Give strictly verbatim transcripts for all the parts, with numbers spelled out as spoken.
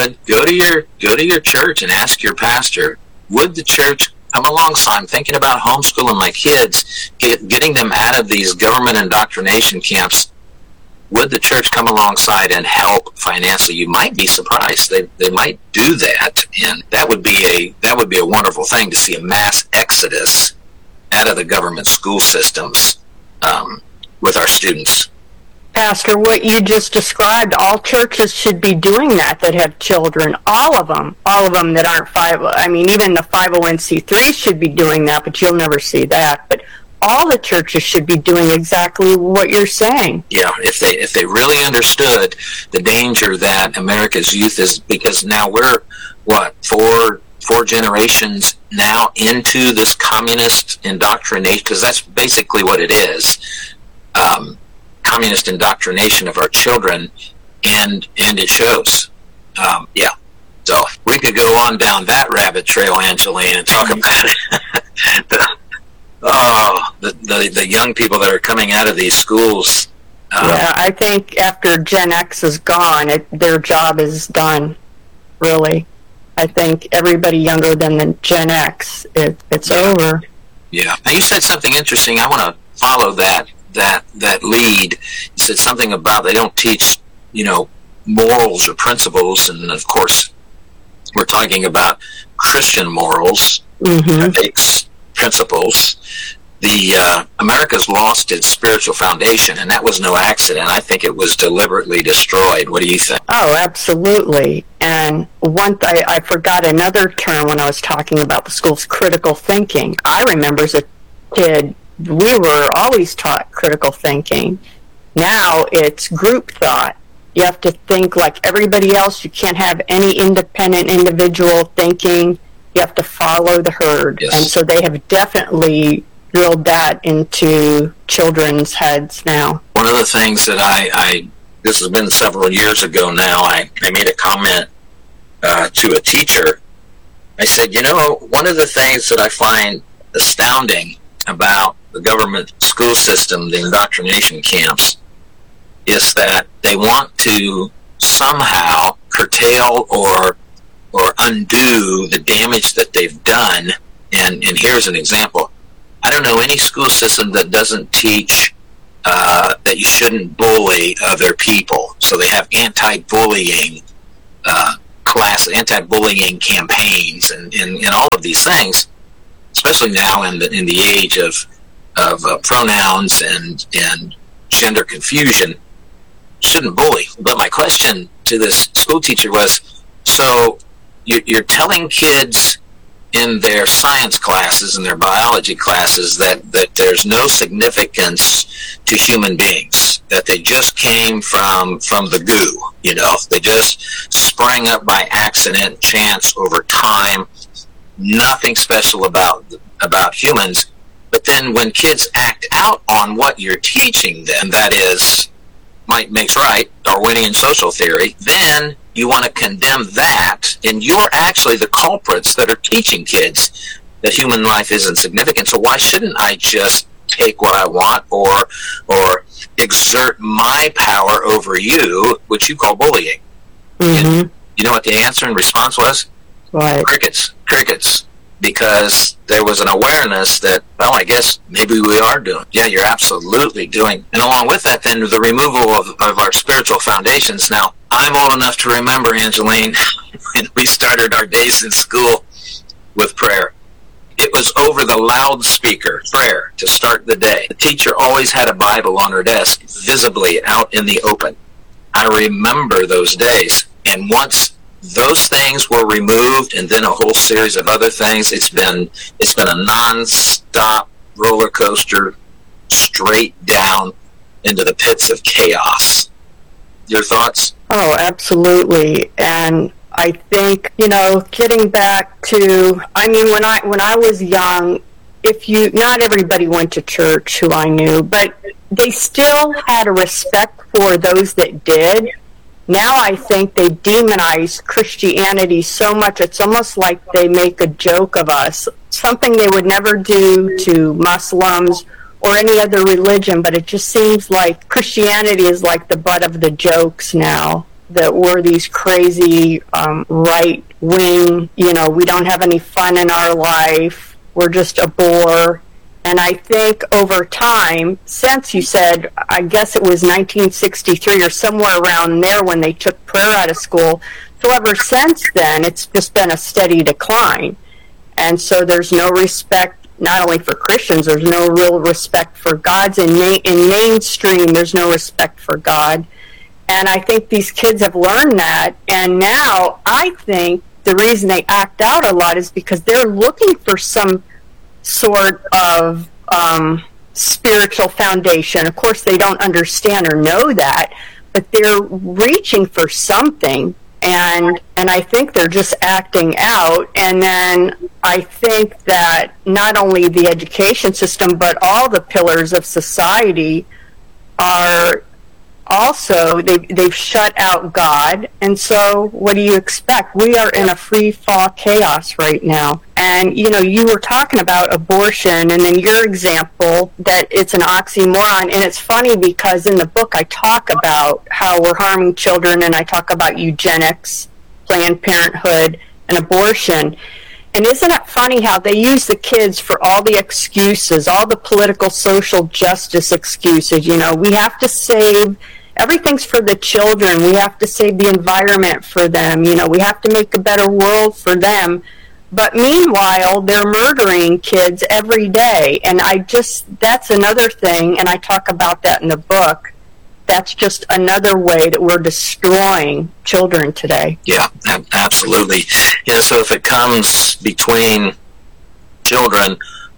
would, go to your go to your church and ask your pastor, would the church come alongside? I'm thinking about homeschooling my kids, get, getting them out of these government indoctrination camps. Would the church come alongside and help financially? You might be surprised. They they might do that, and that would be a that would be a wonderful thing to see a mass exodus out of the government school systems um, with our students. Pastor, what you just described, all churches should be doing that that have children. All of them. All of them that aren't five. I mean, even the five oh one c three should be doing that, but you'll never see that. But all the churches should be doing exactly what you're saying. Yeah, if they if they really understood the danger that America's youth is, because now we're, what, four four generations now into this communist indoctrination, because that's basically what it is. Um, communist indoctrination of our children, and and it shows. Um, yeah, so we could go on down that rabbit trail, Angeline, and talk about the oh the, the the young people that are coming out of these schools. Um, yeah, I think after Gen X is gone, it, their job is done. Really, I think everybody younger than the Gen X, it, it's yeah. over. Yeah. Now you said something interesting. I want to follow that. that that lead. You said something about they don't teach, you know, morals or principles, and of course we're talking about Christian morals, mm-hmm. ethics, principles. The uh, America's lost its spiritual foundation, and that was no accident. I think it was deliberately destroyed. What do you think? Oh, absolutely. And one th- I, I forgot another term when I was talking about the school's critical thinking. I remember as a kid, we were always taught critical thinking. Now it's group thought. You have to think like everybody else. You can't have any independent individual thinking. You have to follow the herd. Yes. And so they have definitely drilled that into children's heads now. One of the things that I, I this has been several years ago now, I, I made a comment uh, to a teacher. I said, you know, one of the things that I find astounding about the government school system, the indoctrination camps, is that they want to somehow curtail or or undo the damage that they've done. And, and here's an example. I don't know any school system that doesn't teach uh, that you shouldn't bully other people. So they have anti-bullying uh, class, anti-bullying campaigns, and, and, and all of these things, especially now in the in the age of of uh, pronouns and and gender confusion. Shouldn't bully. But my question to this school teacher was, so you, you're telling kids in their science classes and their biology classes that, that there's no significance to human beings, that they just came from from the goo, you know, they just sprang up by accident, chance, over time, nothing special about about humans. But then when kids act out on what you're teaching them, that is, might makes right, Darwinian social theory, then you want to condemn that, and you're actually the culprits that are teaching kids that human life isn't significant. So why shouldn't I just take what I want or or exert my power over you, which you call bullying? Mm-hmm. And you know what the answer and response was? Right. Crickets. Crickets. Because there was an awareness that, well, I guess maybe we are doing. Yeah, you're absolutely doing. And along with that, then, the removal of, of our spiritual foundations. Now, I'm old enough to remember, Angeline, when we started our days in school with prayer. It was over the loudspeaker prayer to start the day. The teacher always had a Bible on her desk, visibly out in the open. I remember those days. And once those things were removed, and then a whole series of other things, it's been it's been a non-stop roller coaster straight down into the pits of chaos. Your thoughts? Oh, absolutely. And I think, you know, getting back to, I mean, when I when I was young, if you, not everybody went to church who I knew, but they still had a respect for those that did. Now I think they demonize Christianity so much, it's almost like they make a joke of us, something they would never do to Muslims or any other religion, but it just seems like Christianity is like the butt of the jokes now. that we're these crazy um, right wing, you know, we don't have any fun in our life, we're just a bore. And I think over time, since you said, I guess it was nineteen sixty-three or somewhere around there when they took prayer out of school, so ever since then, it's just been a steady decline. And so there's no respect, not only for Christians, there's no real respect for God's in, ma- in mainstream, there's no respect for God. And I think these kids have learned that. And now I think the reason they act out a lot is because they're looking for some sort of um, spiritual foundation. Of course, they don't understand or know that, but they're reaching for something. And and I think they're just acting out. And then I think that not only the education system, but all the pillars of society are also, they've, they've shut out God. And so what do you expect? We are in a free fall chaos right now. And, you know, you were talking about abortion, and then your example that it's an oxymoron. And it's funny because in the book I talk about how we're harming children, and I talk about eugenics, Planned Parenthood, and abortion. And isn't it funny how they use the kids for all the excuses, all the political, social justice excuses? You know, we have to save, everything's for the children. We have to save the environment for them. You know, we have to make a better world for them. But meanwhile, they're murdering kids every day. And I just, that's another thing, and I talk about that in the book. That's just another way that we're destroying children today. Yeah, absolutely. And so if it comes between children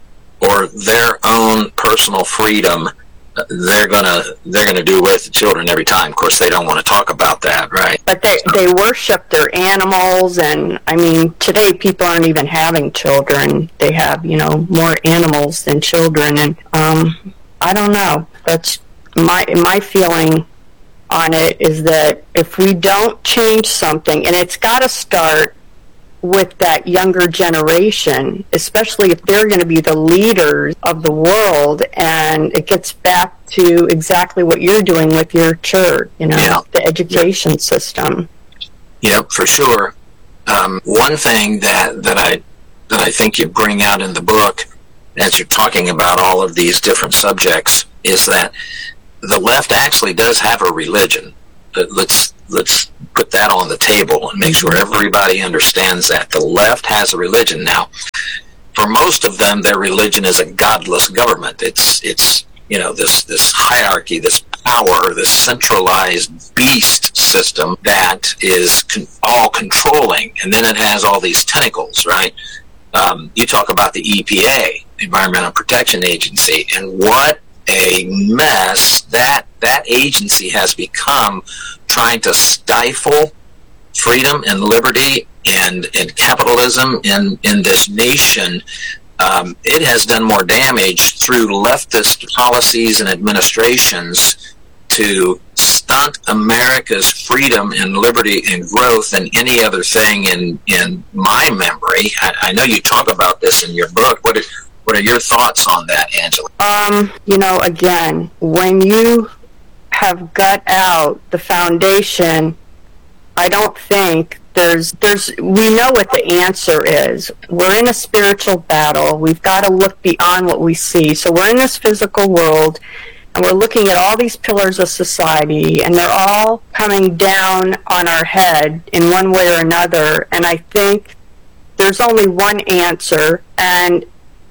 or their own personal freedom, they're gonna they're gonna do away with the children every time. Of course, they don't want to talk about that, right? But they so. they worship their animals, and I mean, today people aren't even having children. They have, you know, more animals than children, and um, I don't know. That's my my feeling on it is that if we don't change something, and it's got to start with that younger generation, especially if they're going to be the leaders of the world, and it gets back to exactly what you're doing with your church, you know, yeah. the education yep. system. Yep, for sure. Um, one thing that, that I that I think you bring out in the book, as you're talking about all of these different subjects, is that the left actually does have a religion. Let's let's put that on the table and make sure everybody understands that. The left has a religion. Now, for most of them, their religion is a godless government. It's, it's you know, this, this hierarchy, this power, this centralized beast system that is con- all controlling. And then it has all these tentacles, right? Um, you talk about the E P A, Environmental Protection Agency, and what a mess that that agency has become, trying to stifle freedom and liberty and, and capitalism in, in this nation. Um, it has done more damage through leftist policies and administrations to stunt America's freedom and liberty and growth than any other thing in, in my memory. I, I know you talk about this in your book. What is, what are your thoughts on that, Angela? Um, you know, again, when you have gut out the foundation, I don't think there's, there's, we know what the answer is. We're in a spiritual battle. We've got to look beyond what we see. So we're in this physical world, and we're looking at all these pillars of society, and they're all coming down on our head in one way or another. And I think there's only one answer. And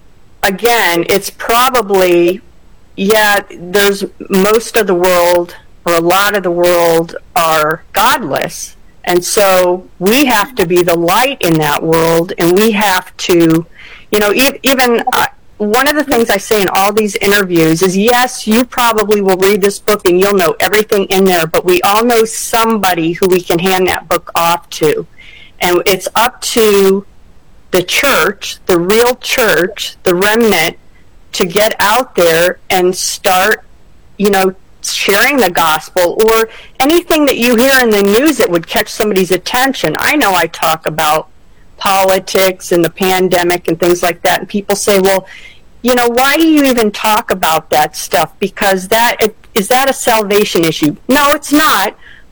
again, it's probably, yeah, there's most of the world, or a lot of the world, are godless. And so we have to be the light in that world, and we have to, you know, even, uh, one of the things I say in all these interviews is, yes, you probably will read this book and you'll know everything in there, but we all know somebody who we can hand that book off to. And it's up to the church, the real church, the remnant, to get out there and start, you know, sharing the gospel, or anything that you hear in the news that would catch somebody's attention. I know I talk about politics and the pandemic and things like that, and people say, well, you know, why do you even talk about that stuff? Because that, is that a salvation issue? No, it's not.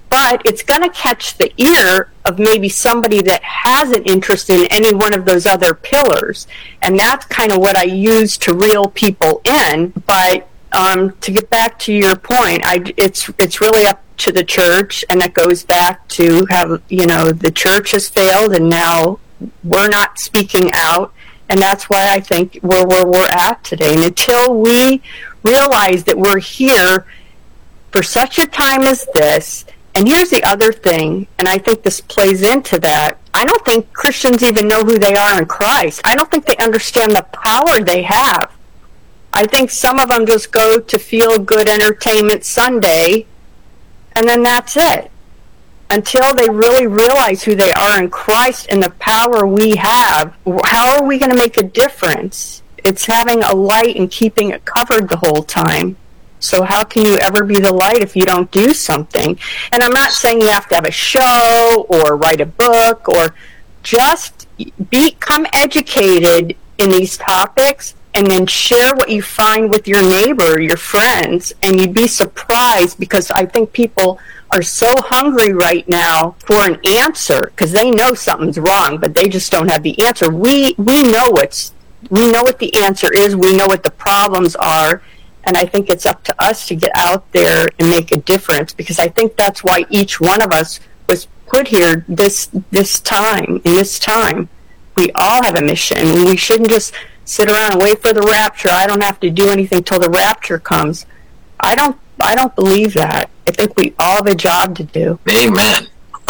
but it's going to catch the ear of maybe somebody that has an interest in any one of those other pillars. And that's kind of what I use to reel people in. But um, to get back to your point, I, it's it's really up to the church, and it goes back to how, you know, the church has failed, and now we're not speaking out. And that's why I think we're where we're at today. And until we realize that we're here for such a time as this. And here's the other thing, and I think this plays into that. I don't think Christians even know who they are in Christ. I don't think they understand the power they have. I think some of them just go to feel good entertainment Sunday, and then that's it. Until they really realize who they are in Christ and the power we have, how are we going to make a difference? It's having a light and keeping it covered the whole time. So how can you ever be the light if you don't do something? And I'm not saying you have to have a show or write a book, or just become educated in these topics and then share what you find with your neighbor, your friends, and you'd be surprised, because I think people are so hungry right now for an answer because they know something's wrong, but they just don't have the answer. We we know what's we know what the answer is. We know what the problems are. And I think it's up to us to get out there and make a difference, because I think that's why each one of us was put here this this time, in this time. We all have a mission, and we shouldn't just sit around and wait for the rapture. I don't have to do anything till the rapture comes. I don't I don't believe that. I think we all have a job to do. Amen.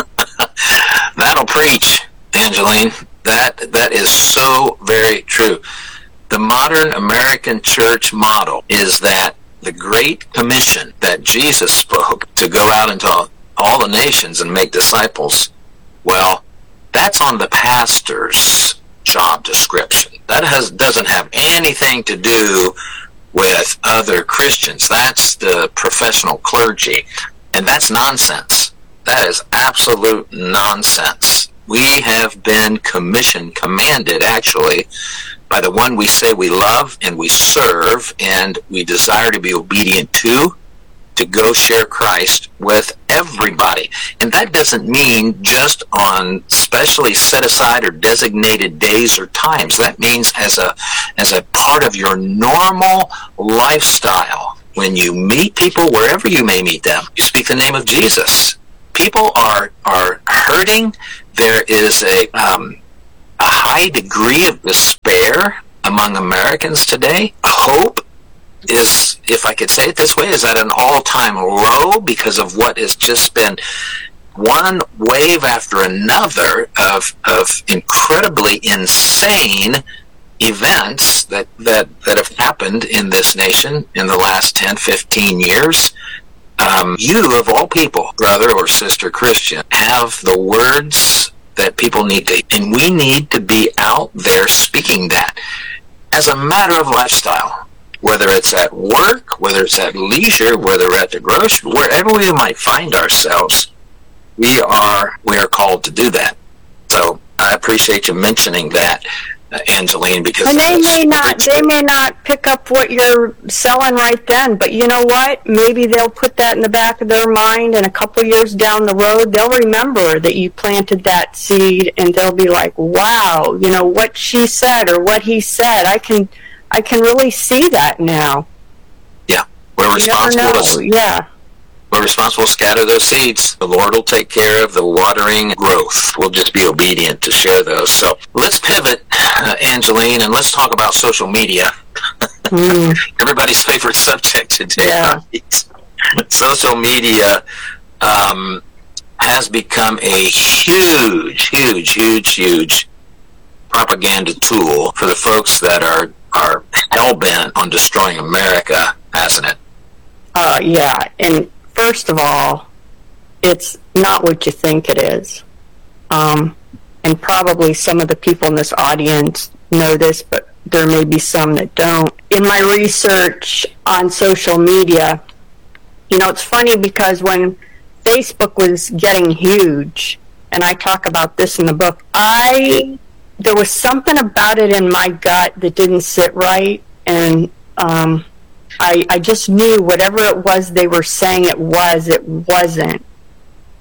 That'll preach, Angeline. That that is so very true. The modern American church model is that the Great Commission that Jesus spoke, to go out into all the nations and make disciples, well, that's on the pastor's job description. That has doesn't have anything to do with other Christians. That's the professional clergy. And that's nonsense. That is absolute nonsense. We have been commissioned, commanded, actually, by the one we say we love and we serve and we desire to be obedient to, to go share Christ with everybody. And that doesn't mean just on specially set aside or designated days or times. That means as a as a part of your normal lifestyle. When you meet people, wherever you may meet them, you speak the name of Jesus. People are are hurting. There is a um, a high degree of despair among Americans today. Hope is, if I could say it this way, is at an all-time low because of what has just been one wave after another of of incredibly insane events that, that, that have happened in this nation in the last ten, fifteen years. Um, you, of all people, brother or sister Christian, have the words that people need to, and we need to be out there speaking that as a matter of lifestyle, whether it's at work, whether it's at leisure, whether we're at the grocery, wherever we might find ourselves, we are we are called to do that. So I appreciate you mentioning that, uh, Angeline, because and they may not they may not pick up what you're selling right then, but you know what? Maybe they'll put that in the back of their mind, and a couple years down the road, they'll remember that you planted that seed, and they'll be like, "Wow, you know what she said or what he said. I can I can really see that now." Yeah, we're responsible. To, yeah. We're responsible to scatter those seeds. The Lord will take care of the watering growth. We'll just be obedient to share those. So let's pivot, uh, Angeline, and let's talk about social media. Mm. Everybody's favorite subject today. Yeah. Right? Social media um, has become a huge, huge, huge, huge propaganda tool for the folks that are, are hell-bent on destroying America, hasn't it? Uh, yeah, and first of all, it's not what you think it is. Um, and probably some of the people in this audience know this, but there may be some that don't. In my research on social media, you know, it's funny because when Facebook was getting huge, and I talk about this in the book, I there was something about it in my gut that didn't sit right, and um I, I just knew whatever it was they were saying it was, it wasn't.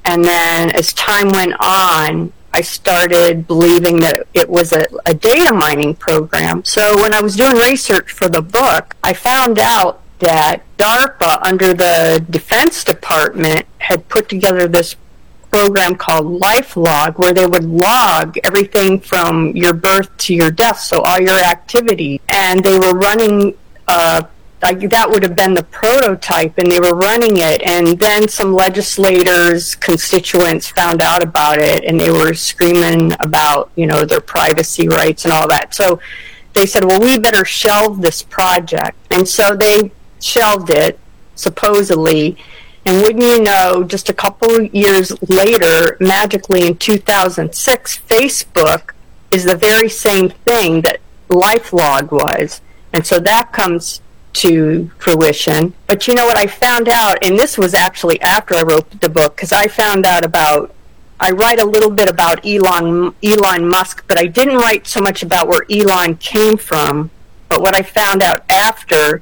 And then as time went on, I started believing that it was a, a data mining program. So when I was doing research for the book, I found out that DARPA, under the Defense Department, had put together this program called LifeLog, where they would log everything from your birth to your death, so all your activity. And they were running, uh, like that would have been the prototype, and they were running it. And then some legislators, constituents found out about it, and they were screaming about, you know, their privacy rights and all that. So they said, well, we better shelve this project. And so they shelved it, supposedly. And wouldn't you know, just a couple of years later, magically in two thousand six, Facebook is the very same thing that LifeLog was. And so that comes to fruition. But you know what I found out, and this was actually after I wrote the book, because I found out about, I write a little bit about Elon, Elon Musk, but I didn't write so much about where Elon came from. But what I found out after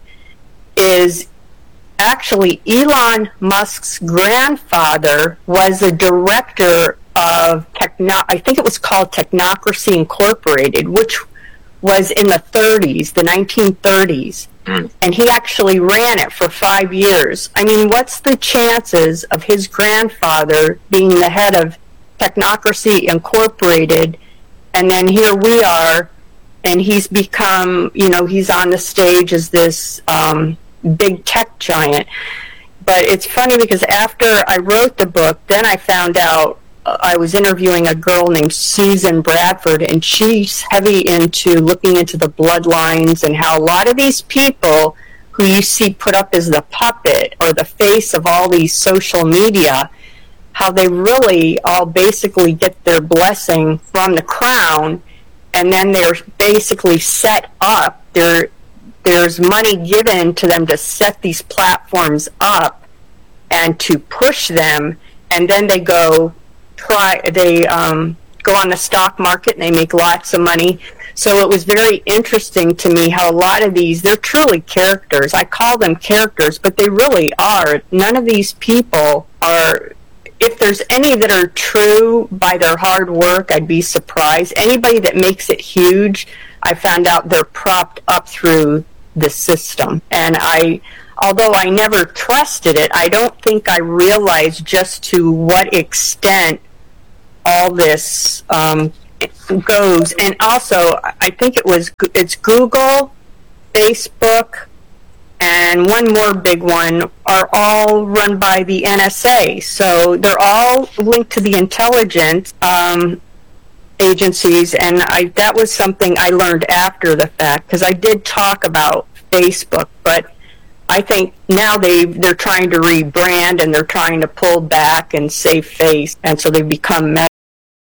is actually Elon Musk's grandfather was a director of techno I think it was called Technocracy Incorporated, which was in the thirties, the nineteen thirties. Mm. And he actually ran it for five years. I mean, what's the chances of his grandfather being the head of Technocracy Incorporated, and then here we are, and he's become, you know, he's on the stage as this um, big tech giant. But it's funny because after I wrote the book, then I found out uh, I was interviewing a girl named Susan Bradford, and she's heavy into looking into the bloodlines and how a lot of these people who you see put up as the puppet or the face of all these social media, how they really all basically get their blessing from the crown, and then they're basically set up. They're There's money given to them to set these platforms up and to push them, and then they go try. They um, go on the stock market and they make lots of money. So it was very interesting to me how a lot of these, they're truly characters. I call them characters, but they really are. None of these people are. If there's any that are true by their hard work, I'd be surprised. Anybody that makes it huge, I found out they're propped up through the system. And I, although I never trusted it, I don't think I realized just to what extent all this um, goes. And also, I think it was, it's Google, Facebook, and one more big one are all run by the N S A. So they're all linked to the intelligence um, agencies, and I, that was something I learned after the fact, because I did talk about Facebook, but I think now they they're trying to rebrand and they're trying to pull back and save face, and so they've become